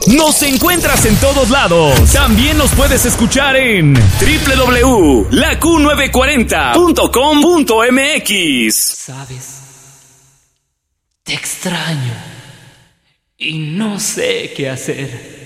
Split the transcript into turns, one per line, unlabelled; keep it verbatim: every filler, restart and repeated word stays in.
Nos encuentras en todos lados. También nos puedes escuchar en doble u doble u doble u punto la Q novecientos cuarenta punto com punto m x.
Sabes, te extraño y no sé qué hacer.